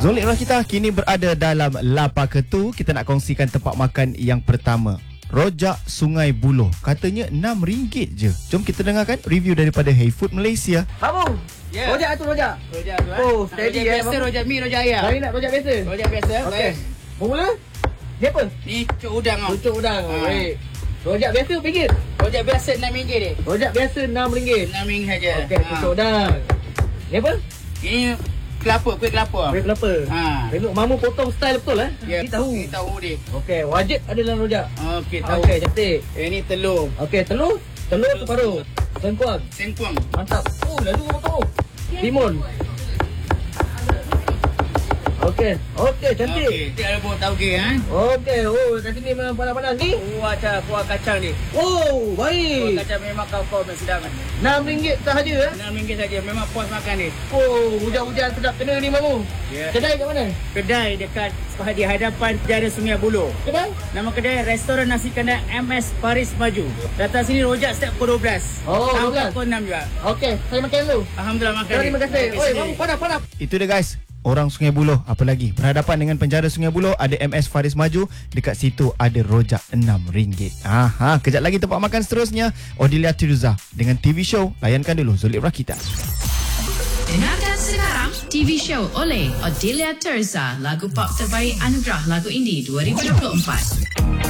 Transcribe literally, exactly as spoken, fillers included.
Zolik Rakita kini berada dalam Lapa Ketu. Kita nak kongsikan tempat makan yang pertama, Rojak Sungai Buloh. Katanya enam ringgit je. Jom kita dengarkan review daripada Hey Food Malaysia. Abang, yeah. rojak tu rojak. Rojak tu eh. Oh, steady rojak eh. biasa, rojak mi, rojak ayam. Hari nak rojak biasa? Rojak biasa. Okey. Baik. Bermula? Ni apa? Ni cuk udang tau. Cucuk udang. Ha. Baik. Rojak biasa berapa ringgit? Rojak biasa enam ringgit dia. Rojak biasa enam ringgit. enam ringgit saja. Okey, cucuk udang. Ni apa? Ini kelapa, kuih kelapa. Kuih kelapa. Ha. Tengok mamu potong style betul eh? Ya, Ni tahu. Ni tahu dia. Okey, wajib ada dalam rojak. Okey, tahu. Okey, cantik. Eh, ni telur. Okey, telur. Telur separuh. Sengkuang. Sengkuang. Mantap. Oh, lalu potong. Timun. Okey. Okey, cantik. Okey, kita ada buat tauge eh. Okey, oh kat sini memang panas-panas ni. Kuah ca, kuah kacang ni. Oh, Kuah baik. kacang memang kau-kau sedap kan. enam ringgit sahaja eh. enam ringgit saja, memang puas makan ni. Oh, hujan-hujan sedap kena ni mamu. Ya. Kedai kat mana? Kedai dekat di hadapan Penjara Sungai Buloh. Kedai? Nama kedai Restoran Nasi Kandar M S Paris Maju. Datang sini rojak setiap pukul dua belas. Oh, sampai dua belas. pukul enam juga. Okey, saya makan dulu. Alhamdulillah makan. Terima kasih. Okey, Oi, sini. mamu panas panas. Itu dia guys, orang Sungai Buloh. Apa lagi, berhadapan dengan penjara Sungai Buloh ada M S Faris Maju. Dekat situ ada rojak enam ringgit. Aha, kejap lagi tempat makan seterusnya, Odilia Tiruza dengan T V show. Layankan dulu Zolik Rakita. Dengarkan sekarang T V show oleh Odilia Terza, lagu pop terbaik anugerah lagu indie dua ribu dua puluh empat.